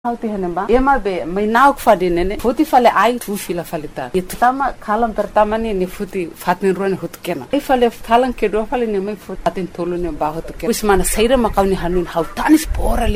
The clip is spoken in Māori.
Hauti hanemba ema be mai nauk fadi nene futi fale ai tu fila falita itama kalam pertama ni futi fatin ruan hutkena ai fale kalan ke do fale ne mai futin tolu ne ba hutkena usmana saira makauni hanun hautanis pora